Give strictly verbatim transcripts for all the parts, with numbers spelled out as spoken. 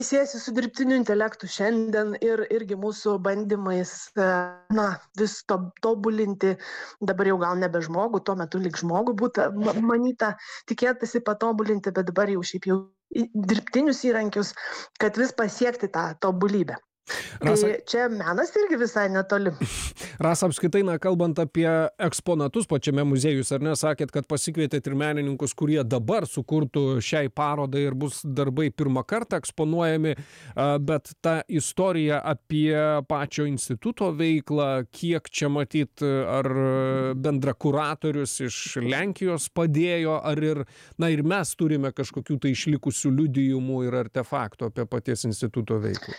siejasi su dirbtiniu intelektu šiandien ir irgi mūsų bandymais na, vis to, tobulinti, dabar jau gal nebe žmogų, tuo metu lyg žmogų būtų manyta, tikėtasi patobulinti, bet dabar jau šiaip jau dirbtinius įrankius, kad vis pasiekti tą tobulybę. Rasa, tai čia menas irgi visai netoli. Rasa, apskritai, na, kalbant apie eksponatus pačiame muziejus, ar ne, sakėt, kad pasikvietėt ir menininkus, kurie dabar sukurtų šiai parodai ir bus darbai pirmą kartą eksponuojami, bet ta istorija apie pačio instituto veiklą, kiek čia matyt, ar bendra kuratorius iš Lenkijos padėjo, ar ir, na, ir mes turime kažkokių tai išlikusių liudijimų ir artefaktų apie paties instituto veiklą.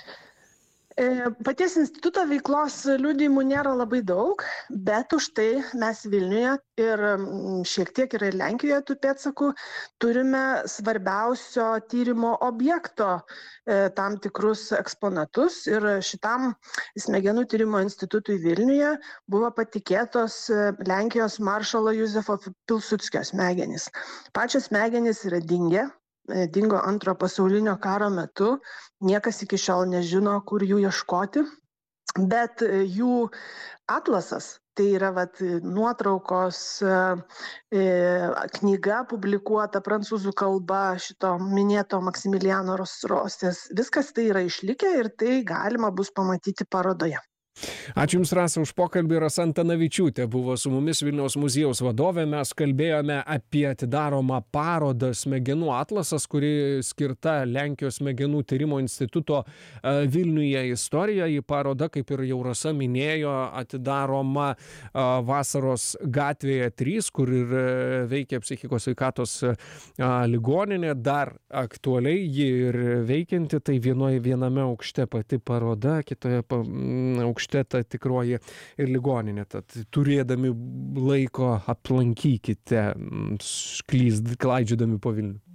Paties instituto veiklos liudijimų nėra labai daug, bet už tai mes Vilniuje ir šiek tiek ir Lenkijoje tų pėdsakų turime svarbiausio tyrimo objekto tam tikrus eksponatus ir šitam smegenų tyrimo institutui Vilniuje buvo patikėtos Lenkijos maršalo Juzefo Pilsudskio smegenys. Pačios smegenys yra dingę. Dingo antro pasaulinio karo metu, niekas iki šiol nežino, kur jų ieškoti, bet jų atlasas, tai yra vat, nuotraukos e, knyga publikuota prancūzų kalba šito minėto Maksimiliano Rostės, viskas tai yra išlikę ir tai galima bus pamatyti parodoje. Ačiū Jums, Rasa, už pokalbį. Rasa Antanavičiūtė buvo su mumis, Vilniaus muziejaus vadovė. Mes kalbėjome apie atidaromą parodą Smegenų atlasas, kuri skirta Lenkijos smegenų tyrimo instituto Vilniuje istorija. Į parodą, kaip ir jau Rasa minėjo, atidaroma Vasaros gatvėje trys, kur ir veikia psichikos sveikatos ligoninė. Dar aktualiai ji ir veikianti, tai vienoje viename aukšte pati paroda, kitoje aukšte ta tikroji ir ligoninė. Tad turėdami laiko aplankykite, klaidžiodami po Vilnių.